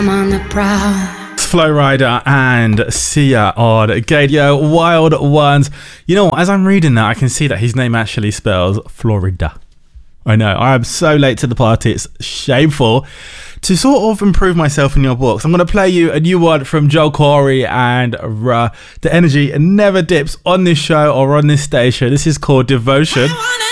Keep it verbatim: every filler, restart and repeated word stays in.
I'm on the prowl. Flow Rider and Sia on Gadio, Wild Ones. You know what, as I'm reading that, I can see that his name actually spells Florida. I know, I am so late to the party, it's shameful. To sort of improve myself in your books, I'm going to play you a new one from Joel Corey and Ruh. The energy never dips on this show or on this station. This is called Devotion.